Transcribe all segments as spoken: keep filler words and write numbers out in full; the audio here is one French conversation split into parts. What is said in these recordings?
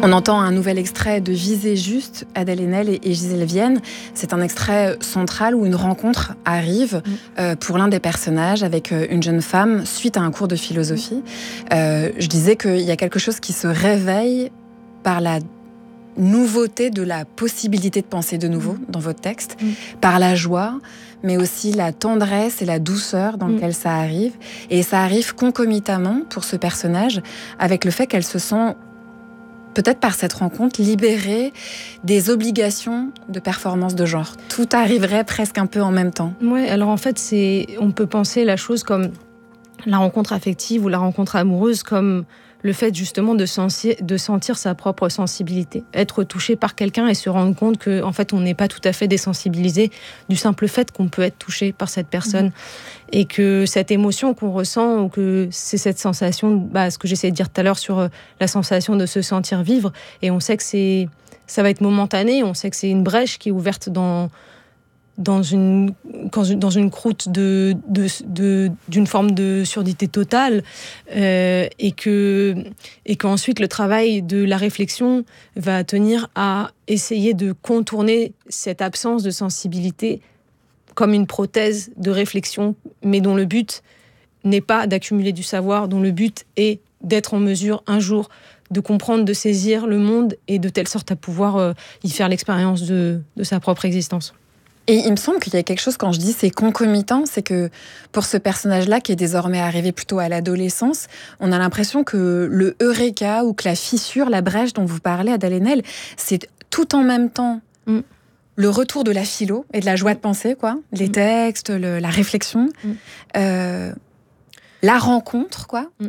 On entend un nouvel extrait de Viser juste, Adèle Haenel et, et Gisèle Vienne. C'est un extrait central où une rencontre arrive mmh. euh, pour l'un des personnages avec euh, une jeune femme suite à un cours de philosophie. Euh, je disais qu'il y a quelque chose qui se réveille par la nouveauté de la possibilité de penser de nouveau mmh. dans votre texte, mmh. par la joie, mais aussi la tendresse et la douceur dans mmh. laquelle ça arrive. Et ça arrive concomitamment pour ce personnage avec le fait qu'elle se sent, peut-être par cette rencontre, libérée des obligations de performance de genre. Tout arriverait presque un peu en même temps. Ouais, alors en fait, c'est, on peut penser la chose comme la rencontre affective ou la rencontre amoureuse comme le fait justement de, sensi- de sentir sa propre sensibilité, être touché par quelqu'un et se rendre compte que en fait on n'est pas tout à fait désensibilisé du simple fait qu'on peut être touché par cette personne mmh. et que cette émotion qu'on ressent ou que c'est cette sensation, bah, ce que j'essayais de dire tout à l'heure sur euh, la sensation de se sentir vivre, et on sait que c'est, ça va être momentané, on sait que c'est une brèche qui est ouverte dans dans une, dans une croûte de, de, de, d'une forme de surdité totale euh, et, que, et qu'ensuite le travail de la réflexion va tenir à essayer de contourner cette absence de sensibilité comme une prothèse de réflexion, mais dont le but n'est pas d'accumuler du savoir, dont le but est d'être en mesure un jour de comprendre, de saisir le monde et de telle sorte à pouvoir euh, y faire l'expérience de, de sa propre existence. Et il me semble qu'il y a quelque chose, quand je dis c'est concomitant, c'est que pour ce personnage-là, qui est désormais arrivé plutôt à l'adolescence, on a l'impression que le eureka ou que la fissure, la brèche dont vous parlez, Adèle Haenel, c'est tout en même temps mm. le retour de la philo et de la joie de penser, quoi, les mm. textes, le, la réflexion, mm. euh, la rencontre, quoi. Mm.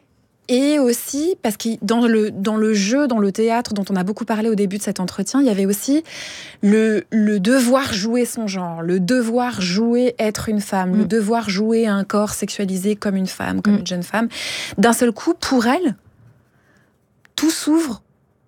Et aussi, parce que dans le, dans le jeu, dans le théâtre dont on a beaucoup parlé au début de cet entretien, il y avait aussi le, le devoir jouer son genre, le devoir jouer être une femme, mmh. le devoir jouer un corps sexualisé comme une femme, comme mmh. une jeune femme. D'un seul coup, pour elle, tout s'ouvre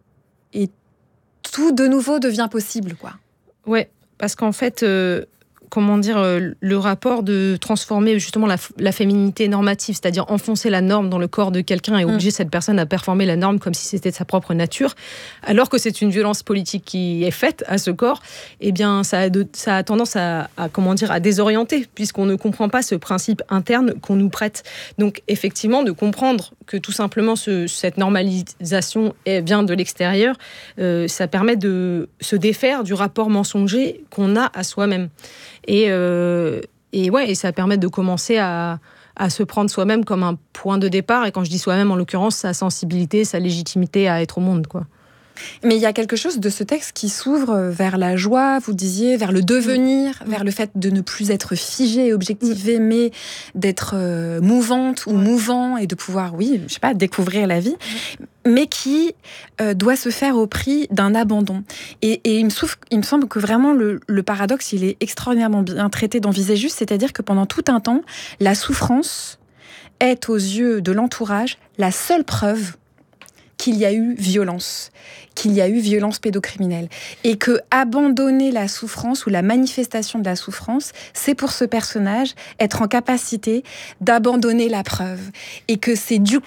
et tout de nouveau devient possible, quoi. Ouais, parce qu'en fait... Euh... comment dire, euh, le rapport de transformer justement la, la féminité normative, c'est-à-dire enfoncer la norme dans le corps de quelqu'un et obliger mmh. cette personne à performer la norme comme si c'était de sa propre nature, alors que c'est une violence politique qui est faite à ce corps, eh bien, ça a, de, ça a tendance à, à, comment dire, à désorienter, puisqu'on ne comprend pas ce principe interne qu'on nous prête. Donc, effectivement, de comprendre que tout simplement ce, cette normalisation vient de l'extérieur, euh, ça permet de se défaire du rapport mensonger qu'on a à soi-même. Et, euh, et, ouais, et ça permet de commencer à, à se prendre soi-même comme un point de départ. Et quand je dis soi-même, en l'occurrence, sa sensibilité, sa légitimité à être au monde, quoi. Mais il y a quelque chose de ce texte qui s'ouvre vers la joie, vous disiez, vers le devenir, mmh. vers le fait de ne plus être figé et objectivé, mmh. mais d'être euh, mouvante ou mouvant et de pouvoir, oui, je sais pas, découvrir la vie, mmh. mais qui euh, doit se faire au prix d'un abandon. Et, et il, me souffre, il me semble que vraiment le, le paradoxe, il est extraordinairement bien traité dans Viser juste, c'est-à-dire que pendant tout un temps, la souffrance est aux yeux de l'entourage la seule preuve qu'il y a eu violence, qu'il y a eu violence pédocriminelle. Et que abandonner la souffrance ou la manifestation de la souffrance, c'est pour ce personnage être en capacité d'abandonner la preuve. Et que c'est du coup